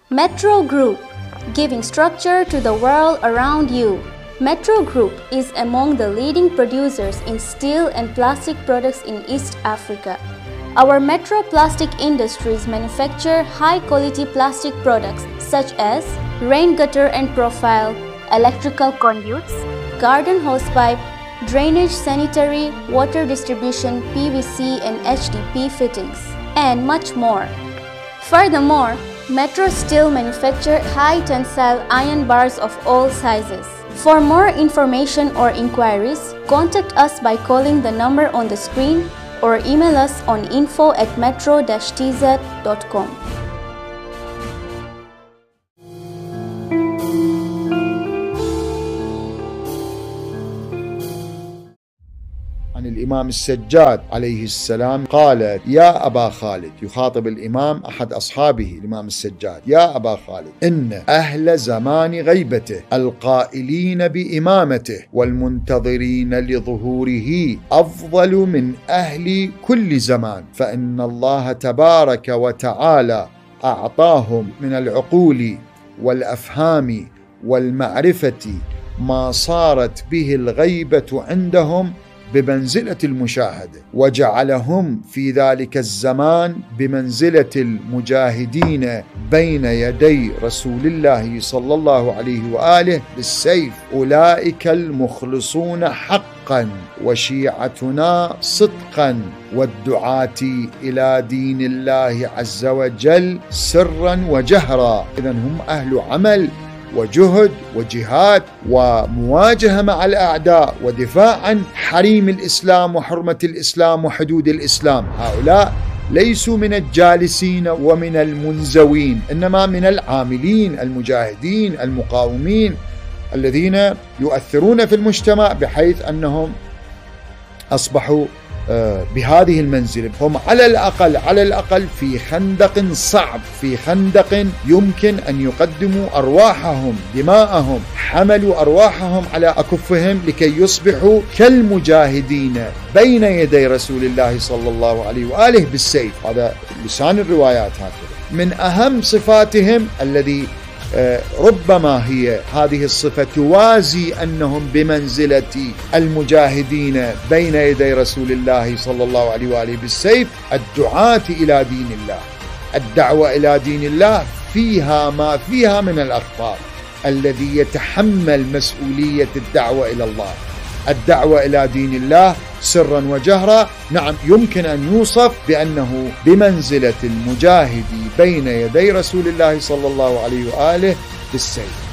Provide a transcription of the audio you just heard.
Metro Group, giving structure to the world around you. Metro Group is among the leading producers in steel and plastic products in East Africa. Our Metro Plastic Industries manufacture high-quality plastic products such as rain gutter and profile, electrical conduits, garden hosepipe, drainage, sanitary, water distribution, PVC and HDP fittings, and much more. Furthermore, Metro still manufacture high-tensile iron bars of all sizes. For more information or inquiries, contact us by calling the number on the screen or email us on info@metro-tz.com. عن الإمام السجاد عليه السلام قال: يا أبا خالد، يخاطب الإمام أحد أصحابه الإمام السجاد: يا أبا خالد، إن أهل زمان غيبته القائلين بإمامته والمنتظرين لظهوره أفضل من أهل كل زمان، فإن الله تبارك وتعالى أعطاهم من العقول والأفهام والمعرفة ما صارت به الغيبة عندهم بمنزلة المشاهدة، وجعلهم في ذلك الزمان بمنزلة المجاهدين بين يدي رسول الله صلى الله عليه وآله بالسيف. أولئك المخلصون حقا وشيعتنا صدقا والدعاة إلى دين الله عز وجل سرا وجهرا. إذن هم أهل عمل وجهد وجهاد ومواجهة مع الأعداء ودفاع عن حريم الإسلام وحرمة الإسلام وحدود الإسلام. هؤلاء ليسوا من الجالسين ومن المنزوين، إنما من العاملين المجاهدين المقاومين الذين يؤثرون في المجتمع بحيث أنهم أصبحوا بهذه المنزلة. هم على الأقل في خندق صعب، في خندق يمكن أن يقدموا أرواحهم دماءهم، حملوا أرواحهم على أكفهم لكي يصبحوا كالمجاهدين بين يدي رسول الله صلى الله عليه وآله بالسيف. هذا لسان الروايات هكذا. من أهم صفاتهم الذي ربما هي هذه الصفة توازي أنهم بمنزلة المجاهدين بين يدي رسول الله صلى الله عليه وآله بالسيف: الدعاة إلى دين الله. الدعوة إلى دين الله فيها ما فيها من الأخطار، الذي يتحمل مسؤولية الدعوة إلى الله، الدعوة إلى دين الله سرا وجهرا، نعم يمكن أن يوصف بأنه بمنزلة المجاهد بين يدي رسول الله صلى الله عليه وآله بالسيف.